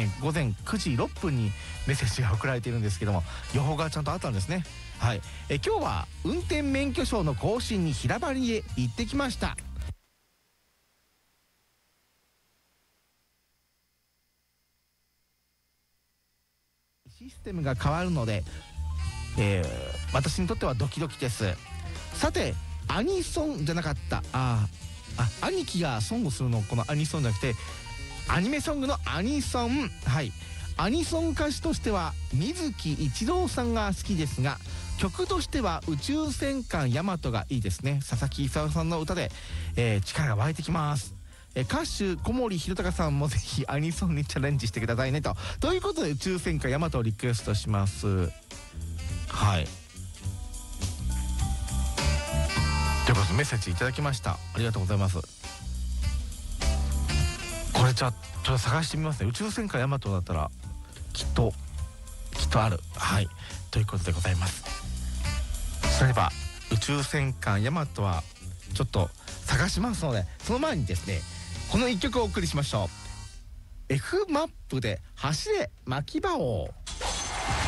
午前9時6分にメッセージが送られているんですけども、予報がちゃんとあったんですね。はい、今日は運転免許証の更新に平張りへ行ってきました。システムが変わるので、私にとってはドキドキです。さて、アニソンじゃなかった、兄貴がソングするの、このアニソンじゃなくてアニメソングのアニソン。はい、アニソン歌手としては水木一郎さんが好きですが、曲としては宇宙戦艦ヤマトがいいですね。佐々木功さんの歌で、力が湧いてきます。歌手小森弘隆さんもぜひアニソンにチャレンジしてくださいねということで、宇宙戦艦ヤマトをリクエストします。はい、ということでメッセージいただきました。ありがとうございます。これちょっと探してみますね。宇宙戦艦ヤマトだったらきっとある。はい、ということでございます。それでは宇宙戦艦ヤマトはちょっと探しますので、その前にですね、この一曲をお送りしましょう。F マップで走れ牧場王。